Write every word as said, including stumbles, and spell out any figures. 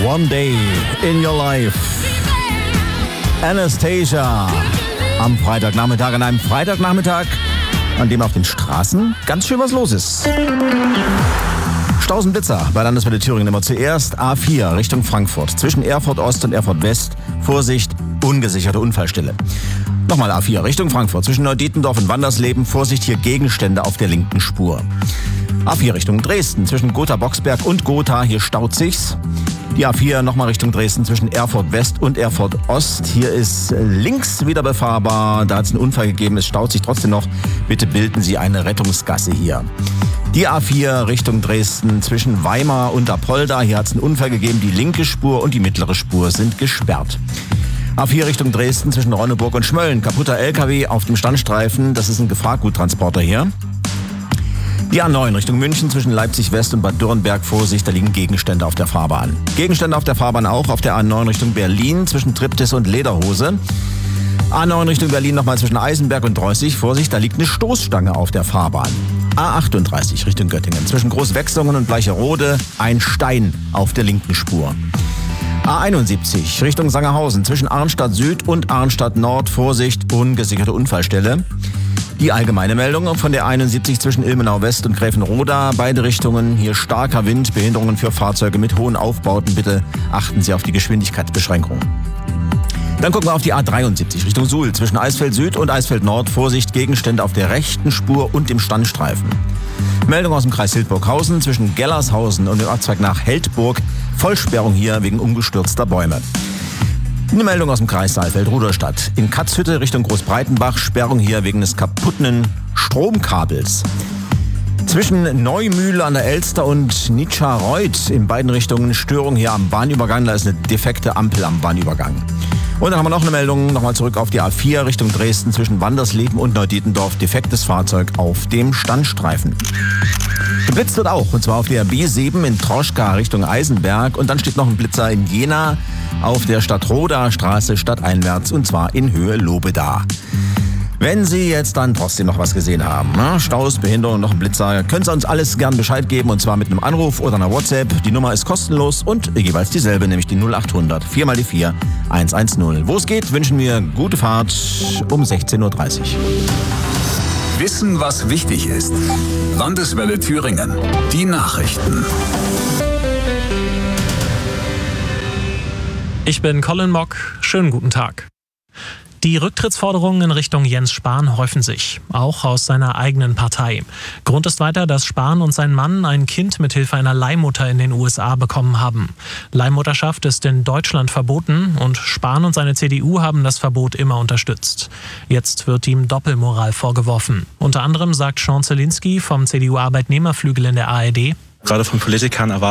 One Day in Your Life. Anastasia. Am Freitagnachmittag, an einem Freitagnachmittag, an dem auf den Straßen ganz schön was los ist. Staus und Blitzer bei Landeswelle Thüringen immer zuerst A vier Richtung Frankfurt. Zwischen Erfurt Ost und Erfurt West. Vorsicht, ungesicherte Unfallstelle. Nochmal A vier Richtung Frankfurt. Zwischen Neudietendorf und Wandersleben. Vorsicht, hier Gegenstände auf der linken Spur. A vier Richtung Dresden. Zwischen Gotha-Boxberg und Gotha. Hier staut sich's. Die A vier nochmal Richtung Dresden zwischen Erfurt West und Erfurt Ost. Hier ist links wieder befahrbar. Da hat es einen Unfall gegeben. Es staut sich trotzdem noch. Bitte bilden Sie eine Rettungsgasse hier. Die A vier Richtung Dresden zwischen Weimar und Apolda. Hier hat es einen Unfall gegeben. Die linke Spur und die mittlere Spur sind gesperrt. A vier Richtung Dresden zwischen Ronneburg und Schmölln. Kaputter L K W auf dem Standstreifen. Das ist ein Gefahrguttransporter hier. Die A neun Richtung München zwischen Leipzig West und Bad Dürrenberg. Vorsicht, da liegen Gegenstände auf der Fahrbahn. Gegenstände auf der Fahrbahn auch auf der A neun Richtung Berlin zwischen Triptis und Lederhose. A neun Richtung Berlin nochmal zwischen Eisenberg und Dreußig. Vorsicht, da liegt eine Stoßstange auf der Fahrbahn. A achtunddreißig Richtung Göttingen zwischen Großwechsungen und Bleicherode. Ein Stein auf der linken Spur. A einundsiebzig Richtung Sangerhausen zwischen Arnstadt Süd und Arnstadt Nord. Vorsicht, ungesicherte Unfallstelle. Die allgemeine Meldung von der einundsiebzig zwischen Ilmenau West und Gräfenroda. Beide Richtungen, hier starker Wind, Behinderungen für Fahrzeuge mit hohen Aufbauten. Bitte achten Sie auf die Geschwindigkeitsbeschränkungen. Dann gucken wir auf die A dreiundsiebzig Richtung Suhl zwischen Eisfeld Süd und Eisfeld Nord. Vorsicht, Gegenstände auf der rechten Spur und dem Standstreifen. Meldung aus dem Kreis Hildburghausen zwischen Gellershausen und dem Ortszweig nach Heldburg. Vollsperrung hier wegen umgestürzter Bäume. Eine Meldung aus dem Kreis Saalfeld-Rudolstadt. In Katzhütte Richtung Großbreitenbach. Sperrung hier wegen des kaputten Stromkabels. Zwischen Neumühle an der Elster und Nitscherreuth in beiden Richtungen Störung hier am Bahnübergang. Da ist eine defekte Ampel am Bahnübergang. Und dann haben wir noch eine Meldung, nochmal zurück auf die A vier Richtung Dresden zwischen Wandersleben und Neudietendorf. Defektes Fahrzeug auf dem Standstreifen. Geblitzt wird auch, und zwar auf der B sieben in Troschka Richtung Eisenberg. Und dann steht noch ein Blitzer in Jena auf der Stadtroda Straße stadteinwärts, und zwar in Höhe Lobeda. Wenn Sie jetzt dann trotzdem noch was gesehen haben, ne? Staus, Behinderung, noch ein Blitzer, können Sie uns alles gern Bescheid geben, und zwar mit einem Anruf oder einer WhatsApp. Die Nummer ist kostenlos und jeweils dieselbe, nämlich die null achthundert vier mal die vier eins eins null. Wo es geht, wünschen wir gute Fahrt um sechzehn Uhr dreißig. Wissen, was wichtig ist. Landeswelle Thüringen. Die Nachrichten. Ich bin Colin Mock. Schönen guten Tag. Die Rücktrittsforderungen in Richtung Jens Spahn häufen sich, auch aus seiner eigenen Partei. Grund ist weiter, dass Spahn und sein Mann ein Kind mithilfe einer Leihmutter in den U S A bekommen haben. Leihmutterschaft ist in Deutschland verboten und Spahn und seine C D U haben das Verbot immer unterstützt. Jetzt wird ihm Doppelmoral vorgeworfen. Unter anderem sagt Sean Zielinski vom C D U-Arbeitnehmerflügel in der A R D: Gerade von Politikern erwarten